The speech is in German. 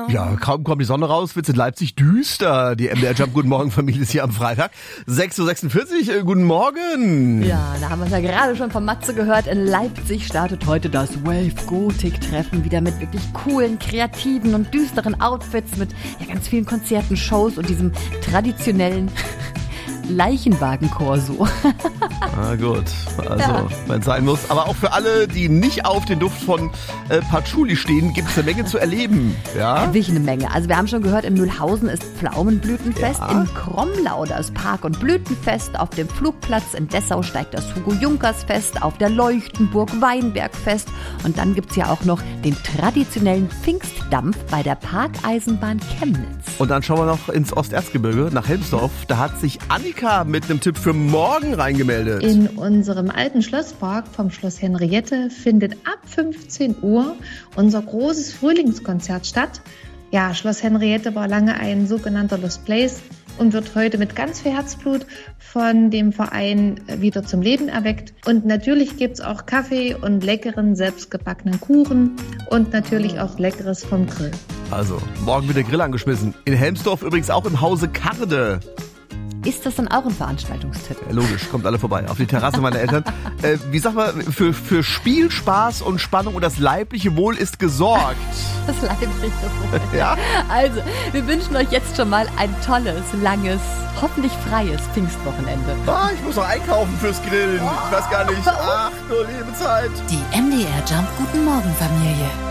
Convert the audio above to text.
Ja, kaum kommt die Sonne raus, wird's in Leipzig düster. Die MDR Jump Guten Morgen Familie ist hier am Freitag. 6.46 Uhr, guten Morgen. Ja, da haben wir es ja gerade schon von Matze gehört. In Leipzig startet heute das Wave-Gotik-Treffen wieder mit wirklich coolen, kreativen und düsteren Outfits, mit ganz vielen Konzerten, Shows und diesem traditionellen Leichenwagen-Korso. Na gut, also wenn es sein muss. Aber auch für alle, die nicht auf den Duft von Patchouli stehen, gibt es eine Menge zu erleben. Ja? Wirklich eine Menge. Also wir haben schon gehört, in Mühlhausen ist Pflaumenblütenfest, in Kromlau das Park- und Blütenfest, auf dem Flugplatz in Dessau steigt das Hugo-Junkers-Fest, auf der Leuchtenburg Weinberg-Fest und dann gibt es ja auch noch den traditionellen Pfingstdampf bei der Parkeisenbahn Chemnitz. Und dann schauen wir noch ins Osterzgebirge, nach Helmsdorf. Da hat sich Annika mit einem Tipp für morgen reingemeldet. In unserem alten Schlosspark vom Schloss Henriette findet ab 15 Uhr unser großes Frühlingskonzert statt. Ja, Schloss Henriette war lange ein sogenannter Lost Place und wird heute mit ganz viel Herzblut von dem Verein wieder zum Leben erweckt. Und natürlich gibt es auch Kaffee und leckeren selbstgebackenen Kuchen und natürlich auch Leckeres vom Grill. Also, morgen wird der Grill angeschmissen. In Helmsdorf übrigens auch im Hause Karde. Ist das dann auch ein Veranstaltungstipp? Ja, logisch, kommt alle vorbei. Auf die Terrasse meiner Eltern. Wie sagt man, für Spiel, Spaß und Spannung und das leibliche Wohl ist gesorgt. Das leibliche Wohl. Ja? Also, wir wünschen euch jetzt schon mal ein tolles, langes, hoffentlich freies Pfingstwochenende. Ich muss noch einkaufen fürs Grillen. Ich weiß gar nicht. Ach, nur Lebezeit. Die MDR Jump Guten Morgen Familie.